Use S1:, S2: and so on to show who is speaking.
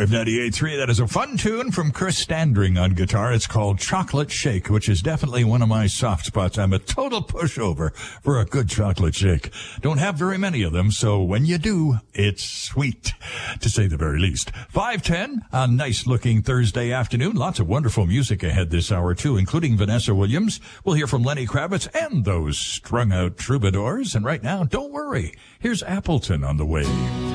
S1: Shortwave 98.3. That is a fun tune from Chris Standring on guitar. It's called Chocolate Shake, which is definitely one of my soft spots. I'm a total pushover for a good chocolate shake. Don't have very many of them, so when you do, it's sweet, to say the very least. 5:10, a nice-looking Thursday afternoon. Lots of wonderful music ahead this hour, too, including Vanessa Williams. We'll hear from Lenny Kravitz and those strung-out troubadours. And right now, don't worry. Here's Appleton on the Wave.